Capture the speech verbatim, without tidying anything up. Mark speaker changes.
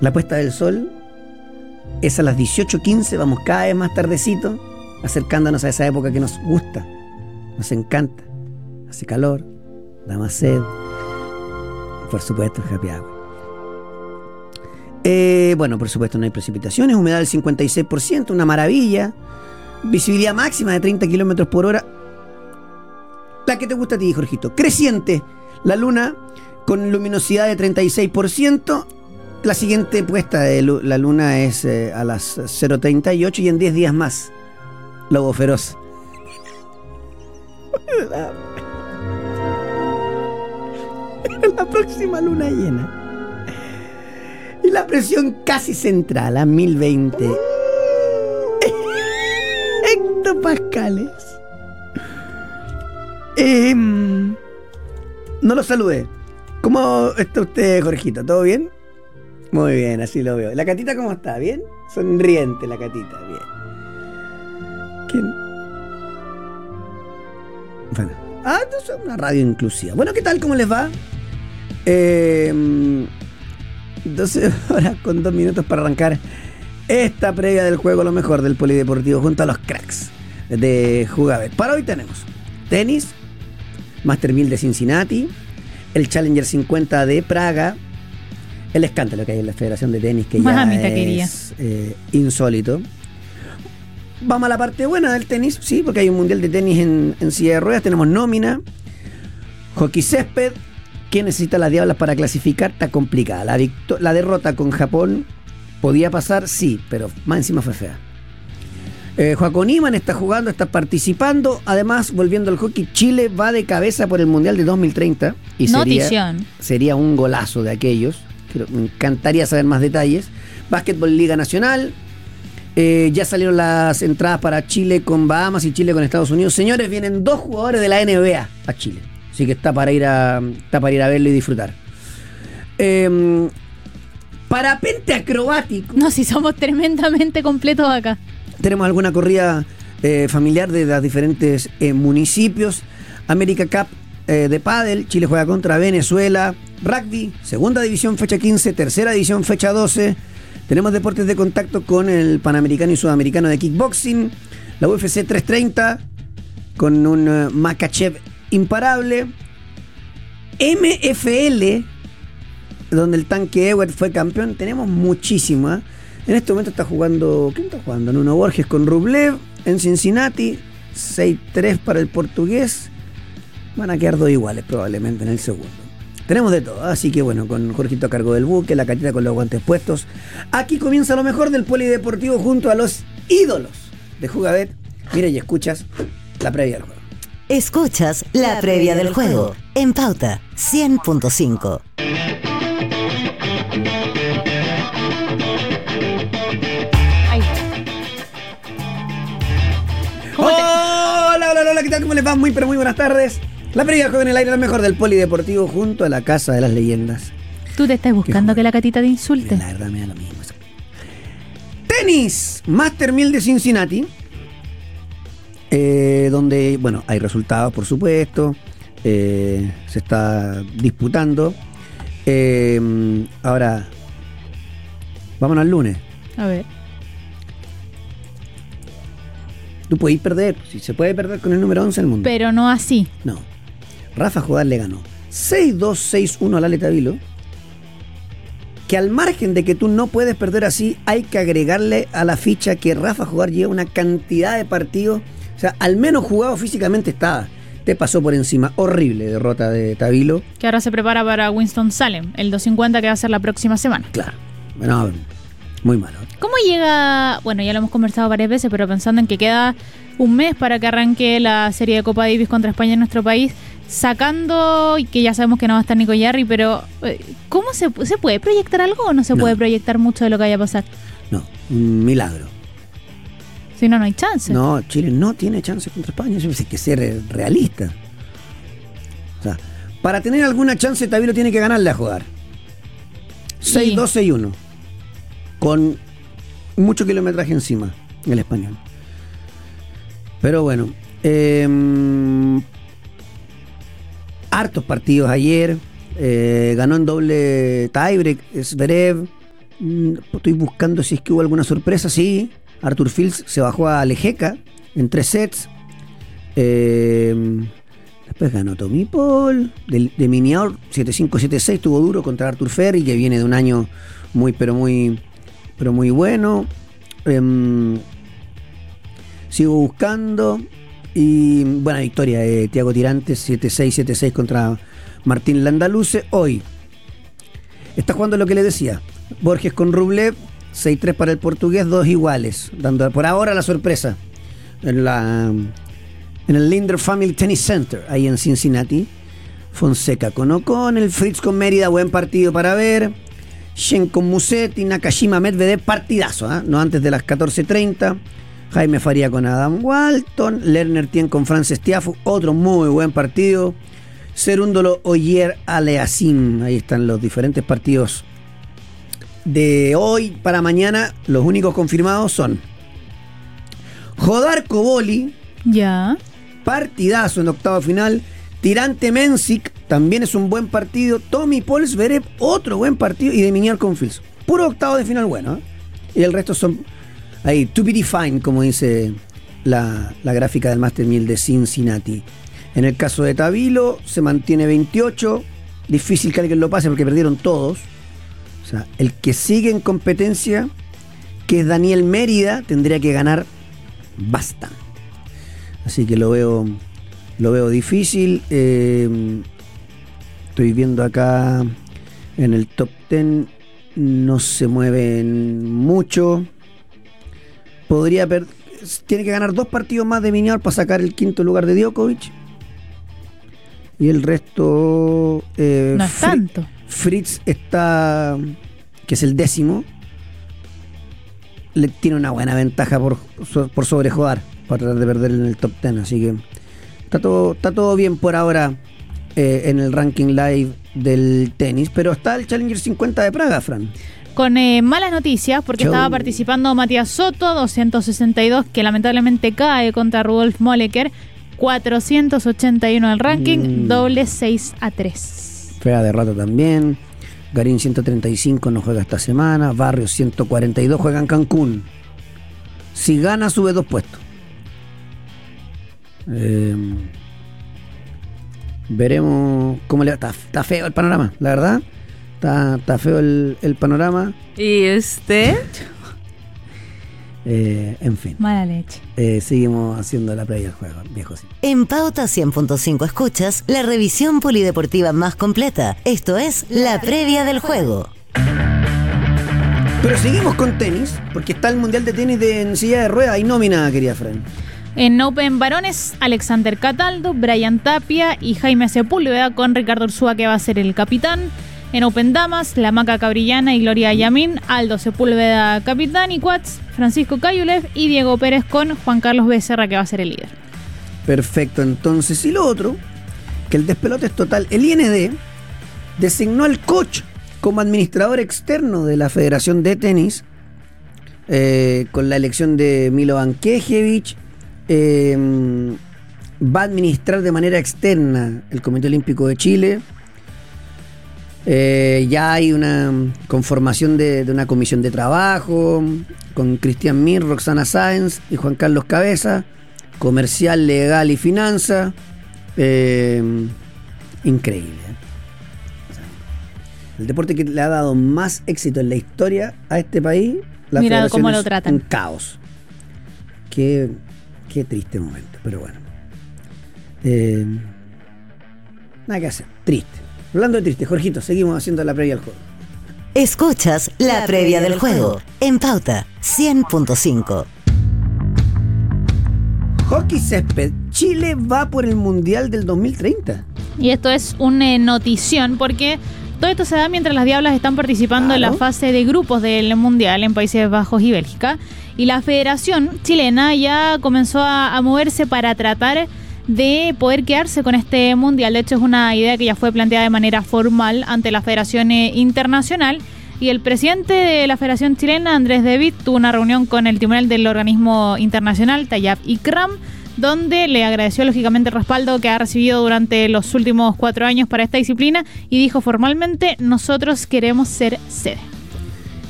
Speaker 1: La puesta del sol es a las dieciocho quince, vamos cada vez más tardecito, acercándonos a esa época que nos gusta, nos encanta. Hace calor, da más sed. Por supuesto, el happy hour. Eh, bueno, por supuesto no hay precipitaciones, humedad del cincuenta y seis por ciento, una maravilla. Visibilidad máxima de treinta kilómetros por hora. La que te gusta a ti, Jorgito. Creciente, la luna con luminosidad de treinta y seis por ciento. La siguiente puesta de lu- la luna es eh, a las cero treinta y ocho y en diez días más. Lobo feroz. La, la próxima luna llena. Y la presión casi central a mil veinte hectopascales. Eh, no lo saludé. ¿Cómo está usted, Jorgito? ¿Todo bien? Muy bien, así lo veo. ¿La Catita cómo está? ¿Bien? Sonriente la Catita, bien. ¿Quién? Bueno. Ah, esto es una radio inclusiva. Bueno, ¿qué tal? ¿Cómo les va? Eh, doce horas con dos minutos para arrancar esta previa del juego, lo mejor del polideportivo junto a los cracks de Jugabet. Para hoy tenemos tenis, Master mil de Cincinnati, el Challenger cincuenta de Praga, el escándalo que hay en la Federación de Tenis, que
Speaker 2: Mamita
Speaker 1: ya
Speaker 2: quería.
Speaker 1: es eh, insólito. Vamos a la parte buena del tenis, sí, porque hay un mundial de tenis en, en silla de ruedas, tenemos nómina, hockey césped. ¿Quién necesita las diablas para clasificar? Está complicada. La, victo- la derrota con Japón podía pasar, sí, pero más encima fue fea. Eh, Joaquín Iman está jugando, está participando. Además, volviendo al hockey, Chile va de cabeza por el Mundial de dos mil treinta. Y sería,
Speaker 2: Notición.
Speaker 1: sería un golazo de aquellos. Creo- me encantaría saber más detalles. Básquetbol Liga Nacional. Eh, ya salieron las entradas para Chile con Bahamas y Chile con Estados Unidos. Señores, vienen dos jugadores de la N B A a Chile. Así que está para ir a, está para ir a verlo y disfrutar. Eh, parapente acrobático.
Speaker 2: No, si somos tremendamente completos acá.
Speaker 1: Tenemos alguna corrida eh, familiar de los diferentes eh, municipios. América Cup eh, de pádel. Chile juega contra Venezuela. Rugby, segunda división fecha quince, tercera división fecha doce. Tenemos deportes de contacto con el Panamericano y Sudamericano de Kickboxing. La U F C trescientos treinta con un uh, Makachev imparable. M F L, donde el tanque Ewert fue campeón. Tenemos muchísimo, ¿eh? En este momento está jugando... ¿Quién está jugando? Nuno Borges con Rublev en Cincinnati. seis tres para el portugués. Van a quedar dos iguales probablemente en el segundo. Tenemos de todo, así que bueno, con Jorgito a cargo del buque, la Catita con los guantes puestos. Aquí comienza lo mejor del polideportivo junto a los ídolos de Jugabet. Mira y escuchas la previa del juego.
Speaker 3: Escuchas la previa del juego en Pauta cien punto cinco.
Speaker 2: Ahí. ¿Cómo te-
Speaker 1: Hola, hola, hola, ¿qué tal? ¿Cómo les va? Muy, pero muy buenas tardes. La previa del juego en el aire, lo mejor del polideportivo junto a la Casa de las Leyendas.
Speaker 2: Tú te estás buscando que la Catita te insulte.
Speaker 1: La verdad me da lo mismo. Tenis, Master mil de Cincinnati. Eh, donde, bueno, hay resultados, por supuesto. Eh, se está disputando. Eh, ahora, vámonos al lunes.
Speaker 2: A ver.
Speaker 1: Tú puedes perder, si se puede perder con el número once del mundo.
Speaker 2: Pero no así.
Speaker 1: No. Rafa Jodar le ganó seis dos, seis uno a Lale Tavilo. Que al margen de que tú no puedes perder así, hay que agregarle a la ficha que Rafa Jodar lleva una cantidad de partidos. O sea, al menos jugado físicamente estaba. Te pasó por encima. Horrible derrota de Tavilo.
Speaker 2: Que ahora se prepara para Winston-Salem, el doscientos cincuenta que va a ser la próxima semana.
Speaker 1: Claro. Bueno, muy malo.
Speaker 2: ¿Cómo llega? Bueno, ya lo hemos conversado varias veces, pero pensando en que queda un mes para que arranque la serie de Copa Davis contra España en nuestro país, sacando, y que ya sabemos que no va a estar Nico Yarri, pero eh, ¿cómo se, se puede proyectar algo o no se
Speaker 1: No.
Speaker 2: puede proyectar mucho de lo que vaya a pasar?
Speaker 1: No, un milagro.
Speaker 2: Si no, no hay chance.
Speaker 1: No, Chile no tiene chance contra España. Eso hay que ser realista. O sea, para tener alguna chance, Tavilo tiene que ganarle a jugar. seis dos, seis uno. Con mucho kilometraje encima, el español. Pero bueno. Eh, hartos partidos ayer. Eh, ganó en doble tiebreak Zverev. Mm, Estoy buscando si es que hubo alguna sorpresa. Sí, Arthur Fields se bajó a Lejeca en tres sets. Eh, después ganó Tommy Paul. De, de Minior siete cinco siete seis, estuvo duro contra Arthur Ferry, que viene de un año muy, pero muy, pero muy bueno. Eh, sigo buscando. Y buena victoria de Thiago Tirantes, siete seis siete seis contra Martín Landaluce. Hoy está jugando lo que le decía, Borges con Rublev, seis tres para el portugués, dos iguales, dando por ahora la sorpresa en la en el Linder Family Tennis Center, ahí en Cincinnati. Fonseca con O'Connell, Fritz con Mérida, buen partido para ver. Shen con Musetti, Nakashima Medvedev, partidazo, ¿eh? No antes de las catorce treinta. Jaime Faría con Adam Walton, Lerner Tien con Frances Tiafoe, otro muy buen partido. Cerúndolo Oyer Aleasim. Ahí están los diferentes partidos de hoy para mañana. Los únicos confirmados son Jodar Koboli,
Speaker 2: Ya.
Speaker 1: partidazo en octavo final. Tirante Mensik, también es un buen partido. Tommy Paul Zverev, otro buen partido. Y de Minier con Fields. Puro octavo de final bueno, ¿eh? Y el resto son ahí, to be defined, como dice la, la gráfica del Master mil de Cincinnati. En el caso de Tabilo, se mantiene veintiocho. Difícil que alguien lo pase porque perdieron todos. O sea, el que sigue en competencia, que es Daniel Mérida, tendría que ganar bastante. Así que lo veo, lo veo difícil. Eh, estoy viendo acá en el top diez, no se mueven mucho. Podría per- tiene que ganar dos partidos más de Minior para sacar el quinto lugar de Djokovic. Y el resto... Eh,
Speaker 2: No es
Speaker 1: Fri-
Speaker 2: tanto.
Speaker 1: Fritz está... que es el décimo. Le tiene una buena ventaja por, por sobrejugar, para tratar de perder en el top diez. Así que está todo, está todo bien por ahora eh, en el ranking live del tenis. Pero está el Challenger cincuenta de Praga, Fran.
Speaker 2: Con eh, malas noticias, porque
Speaker 1: Chau.
Speaker 2: estaba participando Matías Soto, doscientos sesenta y dos, que lamentablemente cae contra Rudolf Molleker, cuatrocientos ochenta y uno del ranking,
Speaker 1: Mm.
Speaker 2: doble seis a tres.
Speaker 1: Fea derrota también. Garín ciento treinta y cinco no juega esta semana. Barrios ciento cuarenta y dos juega en Cancún. Si gana, sube dos puestos. Eh, veremos cómo le va. Está, está feo el panorama, la verdad. Está, está feo el, el panorama.
Speaker 4: ¿Y usted?
Speaker 1: Eh, en fin,
Speaker 2: Mala leche.
Speaker 1: eh, seguimos haciendo la previa del juego, viejo. Sí.
Speaker 3: En Pauta cien punto cinco escuchas la revisión polideportiva más completa. Esto es la previa del juego.
Speaker 1: Pero seguimos con tenis, porque está el Mundial de Tenis de en silla de ruedas. Hay nómina, querida Fran.
Speaker 2: En Open varones, Alexander Cataldo, Brian Tapia y Jaime Sepúlveda, con Ricardo Ursúa, que va a ser el capitán. En Open damas, la Maca Cabrillana y Gloria Yamín, Aldo Sepúlveda capitán y quads, Francisco Cayulev y Diego Pérez con Juan Carlos Becerra, que va a ser el líder.
Speaker 1: Perfecto, entonces. Y lo otro, que el despelote es total. El I N D designó al coach como administrador externo de la Federación de Tenis, eh, con la elección de Milovan Knežević. Eh, va a administrar de manera externa el Comité Olímpico de Chile. Eh, ya hay una conformación de, de una comisión de trabajo con Cristian Mir, Roxana Sáenz y Juan Carlos Cabeza, comercial, legal y finanza. Eh, increíble, ¿eh? O sea, el deporte que le ha dado más éxito en la historia a este país, la
Speaker 2: Mira
Speaker 1: federación
Speaker 2: cómo lo
Speaker 1: es
Speaker 2: tratan.
Speaker 1: un caos. Qué, qué triste momento, pero bueno. Eh, nada que hacer, triste. Hablando de triste, Jorgito, seguimos haciendo la previa al juego.
Speaker 3: Escuchas la previa del juego en Pauta cien punto cinco.
Speaker 1: Hockey césped. Chile va por el Mundial del dos mil treinta.
Speaker 2: Y esto es una notición, porque todo esto se da mientras las Diablas están participando
Speaker 1: Claro.
Speaker 2: en la fase de grupos del Mundial en Países Bajos y Bélgica. Y la Federación Chilena ya comenzó a, a moverse para tratar de poder quedarse con este Mundial. De hecho, es una idea que ya fue planteada de manera formal ante la Federación eh, Internacional. Y el presidente de la Federación Chilena, Andrés David, tuvo una reunión con el timonel del organismo internacional, Tayyip Ikram, donde le agradeció lógicamente el respaldo que ha recibido durante los últimos cuatro años para esta disciplina y dijo formalmente: nosotros queremos ser sede.